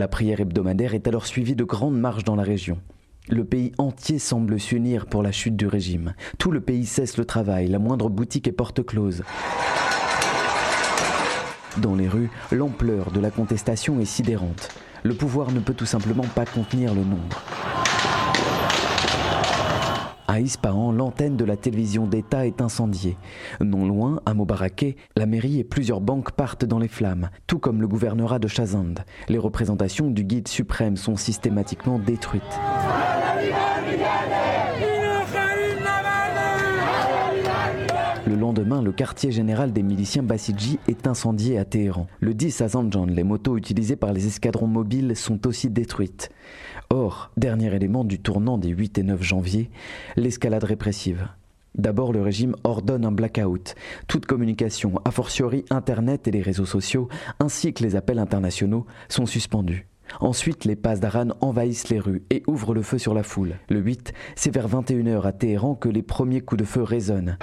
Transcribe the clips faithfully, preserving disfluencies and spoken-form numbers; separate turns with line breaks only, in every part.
La prière hebdomadaire est alors suivie de grandes marches dans la région. Le pays entier semble s'unir pour la chute du régime. Tout le pays cesse le travail, la moindre boutique est porte close. Dans les rues, l'ampleur de la contestation est sidérante. Le pouvoir ne peut tout simplement pas contenir le nombre. À Ispahan, l'antenne de la télévision d'État est incendiée. Non loin, à Mobarake, la mairie et plusieurs banques partent dans les flammes, tout comme le gouvernorat de Chazand. Les représentations du guide suprême sont systématiquement détruites. Le lendemain, le quartier général des miliciens Bassidji est incendié à Téhéran. Le dix à Zanjan, les motos utilisées par les escadrons mobiles sont aussi détruites. Or, dernier élément du tournant des huit et neuf janvier, l'escalade répressive. D'abord, le régime ordonne un blackout. Toute communication, a fortiori Internet et les réseaux sociaux, ainsi que les appels internationaux, sont suspendus. Ensuite, les pasdaran envahissent les rues et ouvrent le feu sur la foule. Le huit, c'est vers vingt et une heures à Téhéran que les premiers coups de feu résonnent.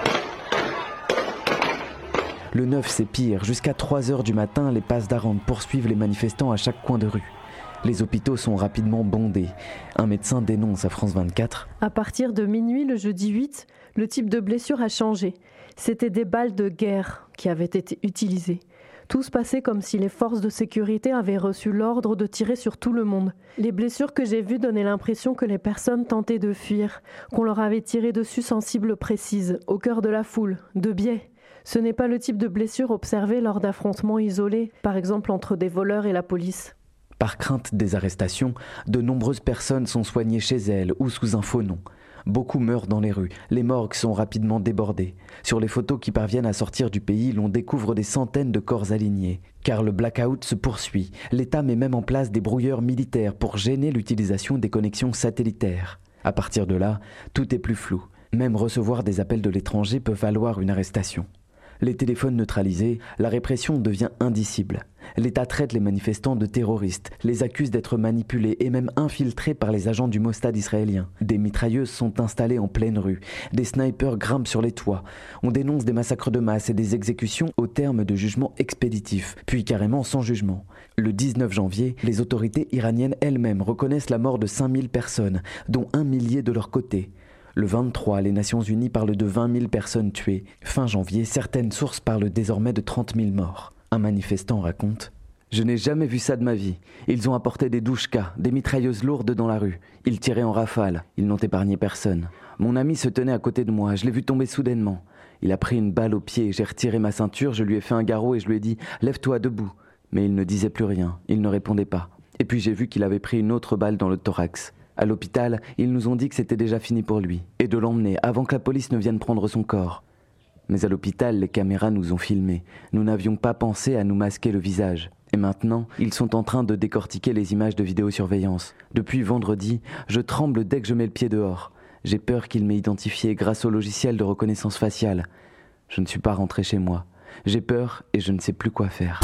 Le neuf, c'est pire. Jusqu'à trois heures du matin, les pasdaran poursuivent les manifestants à chaque coin de rue. Les hôpitaux sont rapidement bondés. Un médecin dénonce à France vingt-quatre.
À partir de minuit le jeudi huit, le type de blessure a changé. C'était des balles de guerre qui avaient été utilisées. Tout se passait comme si les forces de sécurité avaient reçu l'ordre de tirer sur tout le monde. Les blessures que j'ai vues donnaient l'impression que les personnes tentaient de fuir, qu'on leur avait tiré dessus sans cible précise, au cœur de la foule, de biais. Ce n'est pas le type de blessure observée lors d'affrontements isolés, par exemple entre des voleurs et la police.
Par crainte des arrestations, de nombreuses personnes sont soignées chez elles ou sous un faux nom. Beaucoup meurent dans les rues, les morgues sont rapidement débordées. Sur les photos qui parviennent à sortir du pays, l'on découvre des centaines de corps alignés. Car le blackout se poursuit. L'État met même en place des brouilleurs militaires pour gêner l'utilisation des connexions satellitaires. À partir de là, tout est plus flou. Même recevoir des appels de l'étranger peut valoir une arrestation. Les téléphones neutralisés, la répression devient indicible. L'État traite les manifestants de terroristes, les accuse d'être manipulés et même infiltrés par les agents du Mossad israélien. Des mitrailleuses sont installées en pleine rue, des snipers grimpent sur les toits. On dénonce des massacres de masse et des exécutions au terme de jugements expéditifs, puis carrément sans jugement. Le dix-neuf janvier, les autorités iraniennes elles-mêmes reconnaissent la mort de cinq mille personnes, dont un millier de leur côté. Le vingt-trois, les Nations Unies parlent de vingt mille personnes tuées. Fin janvier, certaines sources parlent désormais de trente mille morts. Un manifestant raconte « Je n'ai jamais vu ça de ma vie. Ils ont apporté des douchkas, des mitrailleuses lourdes dans la rue. Ils tiraient en rafale. Ils n'ont épargné personne. Mon ami se tenait à côté de moi. Je l'ai vu tomber soudainement. Il a pris une balle au pied. J'ai retiré ma ceinture. Je lui ai fait un garrot et je lui ai dit « Lève-toi debout ». Mais il ne disait plus rien. Il ne répondait pas. Et puis j'ai vu qu'il avait pris une autre balle dans le thorax. À l'hôpital, ils nous ont dit que c'était déjà fini pour lui, et de l'emmener avant que la police ne vienne prendre son corps. Mais à l'hôpital, les caméras nous ont filmés. Nous n'avions pas pensé à nous masquer le visage. Et maintenant, ils sont en train de décortiquer les images de vidéosurveillance. Depuis vendredi, je tremble dès que je mets le pied dehors. J'ai peur qu'il m'ait identifié grâce au logiciel de reconnaissance faciale. Je ne suis pas rentré chez moi. J'ai peur et je ne sais plus quoi faire.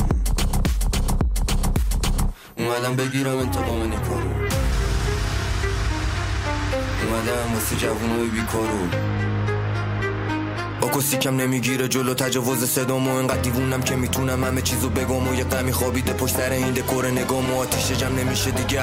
اومدم واسه جوونای بیکارو با کسی کم نمیگیره جلو تجاوز صدامو انقدر دیوونم که میتونم همه چیزو بگم و یه غمی خوابیده پشت سر این دکور نگام و آتیش جمع نمیشه دیگه